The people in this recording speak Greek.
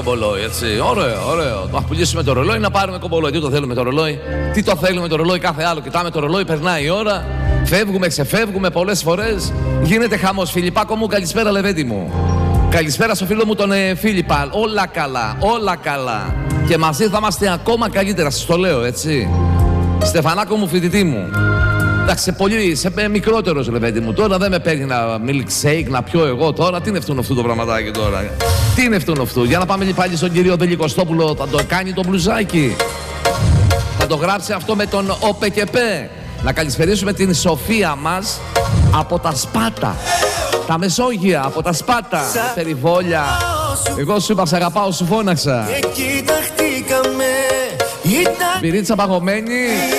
κομπολόι, έτσι. Ωραίο, ωραίο. Να πουλήσουμε το ρολόι, να πάρουμε κομπολόι. Τι το θέλουμε το ρολόι, τι το θέλουμε το ρολόι, κάθε άλλο. Κοιτάμε το ρολόι, περνάει η ώρα. Φεύγουμε, ξεφεύγουμε πολλές φορές. Γίνεται χαμός. Φιλιππάκο μου, καλησπέρα, Λεβέντη μου. Καλησπέρα στο φίλο μου τον Φίλιππα. Όλα καλά, όλα καλά. Και μαζί θα είμαστε ακόμα καλύτερα, σας το λέω, έτσι. Στεφανάκο μου, φοιτητή μου. Εντάξει, σε μικρότερος, Λεβέντη μου. Τώρα δεν με παίρνει ένα milkshake να πιω εγώ τώρα. Τι είναι αυτού το πραγματάκι τώρα. Τι είναι αυτού. Για να πάμε πάλι στον κύριο Δελικοστόπουλο. Θα το κάνει το μπλουζάκι. Θα το γράψει αυτό με τον ΟΠΕΚΕΠΕ. Να καλησπερίσουμε την Σοφία μας από τα Σπάτα. Τα Μεσόγεια, από τα Σπάτα. Περιβόλια. Εγώ σου είπα, σ' αγαπάω, σου φώναξα. Πυρίτσα παγωμένη.